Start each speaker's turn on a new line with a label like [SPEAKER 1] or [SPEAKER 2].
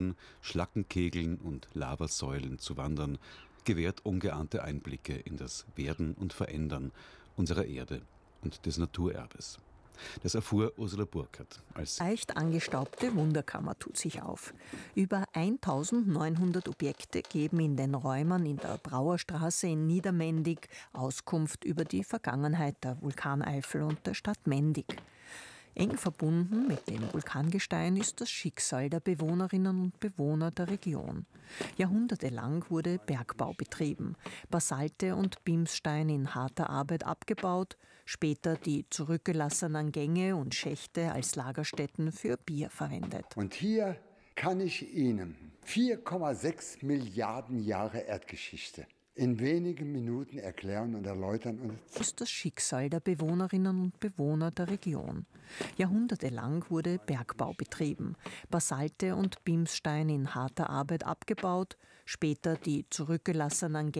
[SPEAKER 1] Schlackenkegeln und Lavasäulen zu wandern, gewährt ungeahnte Einblicke in das Werden und Verändern unserer Erde und des Naturerbes. Das erfuhr Ursula Burkhardt, als sie
[SPEAKER 2] Leicht angestaubte Wunderkammer tut sich auf. Über 1900 Objekte geben in den Räumen in der Brauerstraße in Niedermendig Auskunft über die Vergangenheit der Vulkaneifel und der Stadt Mendig. Eng verbunden mit dem Vulkangestein ist das Schicksal der Bewohnerinnen und Bewohner der Region. Jahrhundertelang wurde Bergbau betrieben, Basalte und Bimsstein in harter Arbeit abgebaut, später die zurückgelassenen Gänge und Schächte als Lagerstätten für Bier verwendet.
[SPEAKER 3] Und hier kann ich Ihnen 4,6 Milliarden Jahre Erdgeschichte in wenigen Minuten erklären und erläutern.
[SPEAKER 2] Das ist das Schicksal der Bewohnerinnen und Bewohner der Region. Jahrhundertelang wurde Bergbau betrieben, Basalte und Bimsstein in harter Arbeit abgebaut, später die zurückgelassenen